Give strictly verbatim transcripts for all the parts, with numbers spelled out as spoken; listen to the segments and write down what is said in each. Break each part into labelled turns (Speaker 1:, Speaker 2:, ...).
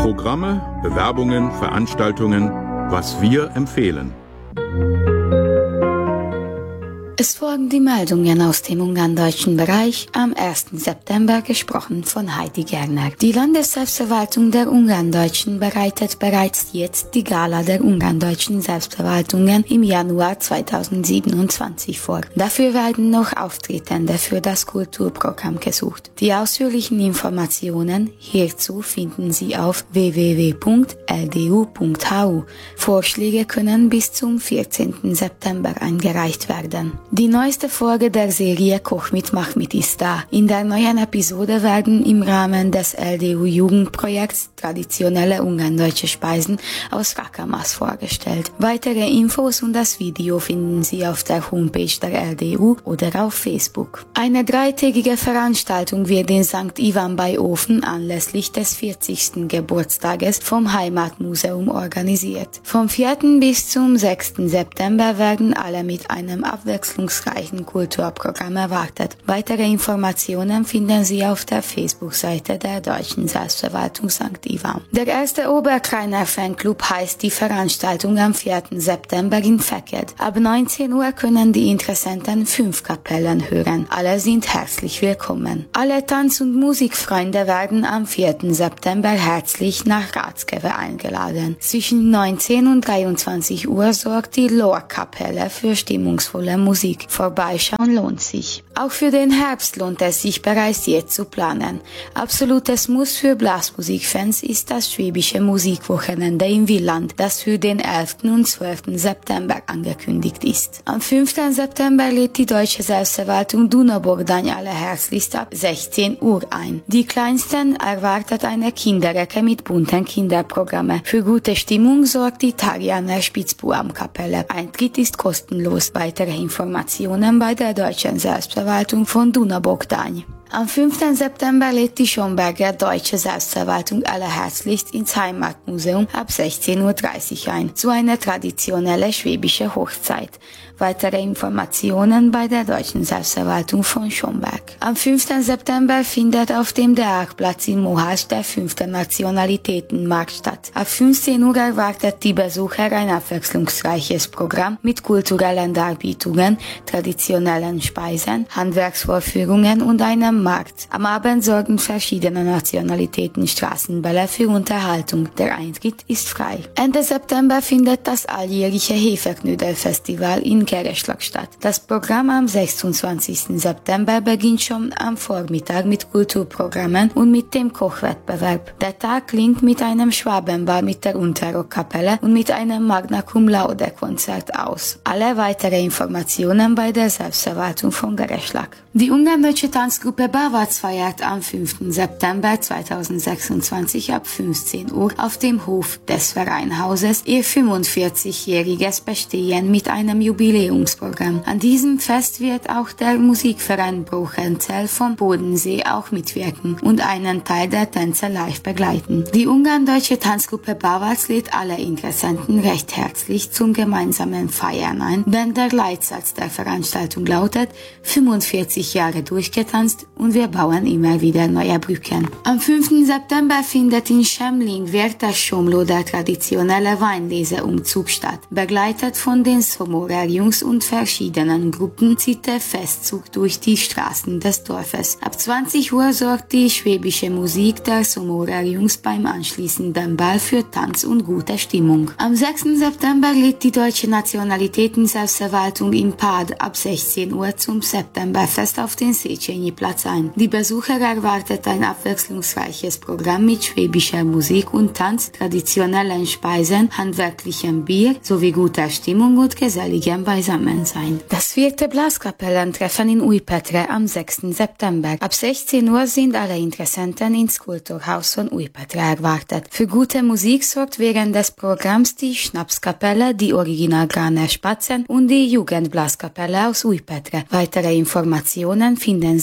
Speaker 1: Programme, Bewerbungen, Veranstaltungen, was wir empfehlen.
Speaker 2: Es folgen die Meldungen aus dem ungarndeutschen Bereich, am ersten September gesprochen von Heidi Gerner. Die Landesselbstverwaltung der Ungarndeutschen bereitet bereits jetzt die Gala der ungarndeutschen Selbstverwaltungen im Januar zweitausendsiebenundzwanzig vor. Dafür werden noch Auftretende für das Kulturprogramm gesucht. Die ausführlichen Informationen hierzu finden Sie auf w w w punkt l d u punkt h u. Vorschläge können bis zum vierzehnten September eingereicht werden. Die neueste Folge der Serie Koch mit Mahmit ist da. In der neuen Episode werden im Rahmen des L D U-Jugendprojekts traditionelle ungarndeutsche Speisen aus Rakamas vorgestellt. Weitere Infos und das Video finden Sie auf der Homepage der L D U oder auf Facebook. Eine dreitägige Veranstaltung wird in Sankt Ivan bei Ofen anlässlich des vierzigsten Geburtstages vom Heimatmuseum organisiert. Vom vierten bis zum sechsten September werden alle mit einem abwechslungsreichen Kulturprogramm erwartet. Weitere Informationen finden Sie auf der Facebook-Seite der Deutschen Selbstverwaltung Sankt Ivan. Der erste Oberkreiner Fanclub heißt die Veranstaltung am vierten September in Feked. Ab neunzehn Uhr können die Interessenten fünf Kapellen hören. Alle sind herzlich willkommen. Alle Tanz- und Musikfreunde werden am vierten September herzlich nach Ratskewe eingeladen. Zwischen neunzehn und dreiundzwanzig Uhr sorgt die Lor-Kapelle für stimmungsvolle Musik. Vorbeischauen lohnt sich. Auch für den Herbst lohnt es sich bereits jetzt zu planen. Absolutes Muss für Blasmusikfans ist das Schwäbische Musikwochenende im Wieland, das für den elften und zwölften September angekündigt ist. Am fünften September lädt die Deutsche Selbstverwaltung Dunabogdany alle herzlichst ab sechzehn Uhr ein. Die Kleinsten erwartet eine Kinderecke mit bunten Kinderprogramme. Für gute Stimmung sorgt die Tarjaner Spitzbuam-Kapelle. Eintritt ist kostenlos. Weitere Informationen bei der Deutschen Selbstverwaltung von Dunabogdany. Am fünften September lädt die Schomberger Deutsche Selbstverwaltung allerherzlichst ins Heimatmuseum ab sechzehn Uhr dreißig ein, zu einer traditionellen schwäbischen Hochzeit. Weitere Informationen bei der Deutschen Selbstverwaltung von Schomberg. Am fünften September findet auf dem Deakplatz in Mohács der fünfte Nationalitätenmarkt statt. Ab fünfzehn Uhr erwartet die Besucher ein abwechslungsreiches Programm mit kulturellen Darbietungen, traditionellen Speisen, Handwerksvorführungen und einem Markt. Am Abend sorgen verschiedene Nationalitäten Straßenbälle für Unterhaltung. Der Eintritt ist frei. Ende September findet das alljährliche Hefeknödelfestival in Kereschlag statt. Das Programm am sechsundzwanzigsten September beginnt schon am Vormittag mit Kulturprogrammen und mit dem Kochwettbewerb. Der Tag klingt mit einem Schwabenball mit der Unterrockkapelle und mit einem Magna Cum Laude Konzert aus. Alle weitere Informationen bei der Selbstverwaltung von Kereschlag. Die ungarndeutsche Tanzgruppe Bavac feiert am fünften September zweitausendsechsundzwanzig ab fünfzehn Uhr auf dem Hof des Vereinhauses ihr fünfundvierzigjähriges Bestehen mit einem Jubiläumsprogramm. An diesem Fest wird auch der Musikverein Bruchenzell vom Bodensee auch mitwirken und einen Teil der Tänze live begleiten. Die ungarndeutsche Tanzgruppe Bavac lädt alle Interessenten recht herzlich zum gemeinsamen Feiern ein, denn der Leitsatz der Veranstaltung lautet fünfundvierzig Jahre durchgetanzt und wir bauen immer wieder neue Brücken. Am fünften September findet in Schemling während der Schomlo der traditionelle Weinleseumzug statt. Begleitet von den Somorer Jungs und verschiedenen Gruppen zieht der Festzug durch die Straßen des Dorfes. Ab zwanzig Uhr sorgt die schwäbische Musik der Somorer Jungs beim anschließenden Ball für Tanz und gute Stimmung. Am sechsten September lädt die Deutsche Nationalitäten-Selbstverwaltung in Pad ab sechzehn Uhr zum Septemberfest auf den Széchenyi-Platz ein. Die Besucher erwartet ein abwechslungsreiches Programm mit schwäbischer Musik und Tanz, traditionellen Speisen, handwerklichem Bier sowie guter Stimmung und geselligem Beisammensein. Das vierte Blaskapellentreffen in Újpetre am sechsten September. Ab sechzehn Uhr sind alle Interessenten ins Kulturhaus von Újpetre erwartet. Für gute Musik sorgt während des Programms die Schnapskapelle, die Original Graner Spatzen und die Jugendblaskapelle aus Újpetre. Weitere Informationen finden Sie bei der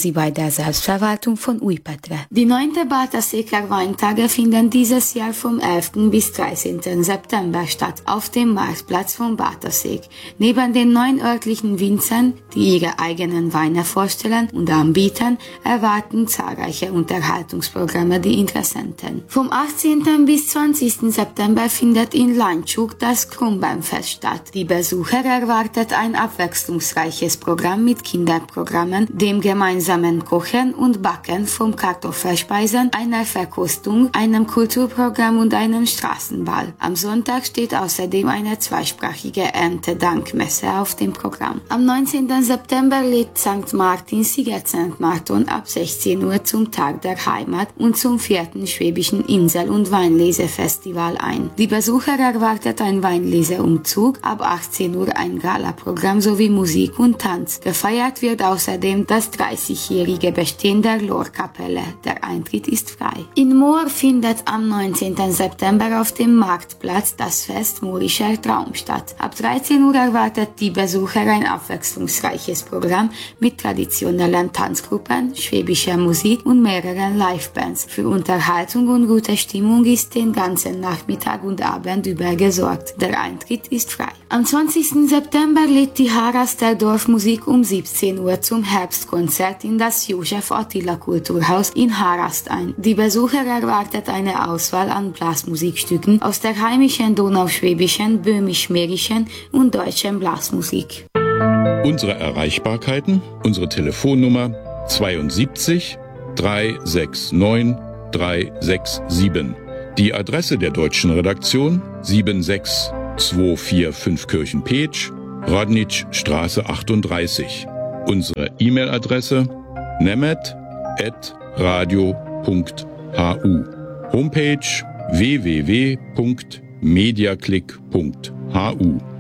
Speaker 2: der Selbstverwaltung von Újpetre. Die neunte Bátorszéker Weintage finden dieses Jahr vom elften bis dreizehnten September statt auf dem Marktplatz von Bátorszék. Neben den neun örtlichen Winzern, die ihre eigenen Weine vorstellen und anbieten, erwarten zahlreiche Unterhaltungsprogramme die Interessenten. Vom achtzehnten bis zwanzigsten September findet in Landshut das Krummbeerfest statt. Die Besucher erwartet ein abwechslungsreiches Programm mit Kinderprogrammen, dem gemeinsamen Kochen und Backen von Kartoffelspeisen, einer Verkostung, einem Kulturprogramm und einem Straßenball. Am Sonntag steht außerdem eine zweisprachige Erntedankmesse auf dem Programm. Am neunzehnten September lädt Sankt Martin Sziget Szent Márton ab sechzehn Uhr zum Tag der Heimat und zum vierten Schwäbischen Insel- und Weinlesefestival ein. Die Besucher erwartet ein Weinleseumzug, ab achtzehn Uhr ein Galaprogramm sowie Musik und Tanz. Gefeiert wird außerdem das dreißigjährige Bestehen der Lorkapelle. Der Eintritt ist frei. In Moor findet am neunzehnten September auf dem Marktplatz das Fest Moorischer Traum statt. Ab dreizehn Uhr erwartet die Besucher ein abwechslungsreiches Programm mit traditionellen Tanzgruppen, schwäbischer Musik und mehreren Livebands. Für Unterhaltung und gute Stimmung ist den ganzen Nachmittag und Abend über gesorgt. Der Eintritt ist frei. Am zwanzigsten September lädt die Haraster Dorfmusik um siebzehn Uhr zum Herbstkonzert in das Josef Attila Kulturhaus in Harast ein. Die Besucher erwartet eine Auswahl an Blasmusikstücken aus der heimischen donauschwäbischen, böhmisch-mährischen und deutschen Blasmusik.
Speaker 1: Unsere Erreichbarkeiten, unsere Telefonnummer zweiundsiebzig dreihundertneunundsechzig dreihundertsiebenundsechzig. Die Adresse der deutschen Redaktion sieben sechs zwei vier fünf Kirchenpeetsch, Rodnitschstraße achtunddreißig. Unsere E-Mail-Adresse nemet at radio punkt hu. Homepage w w w punkt mediaclick punkt hu.